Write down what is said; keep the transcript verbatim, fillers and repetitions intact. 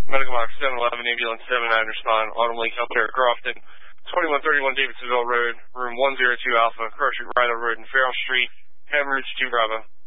Medical box seven eleven, ambulance seven nine, respond. Autumn Lake Healthcare, Crofton, twenty-one thirty-one Davidsonville Road, room one oh two Alpha, Cross Street, Rydell Road, and Farrell Street, Ham Rouge two Bravo.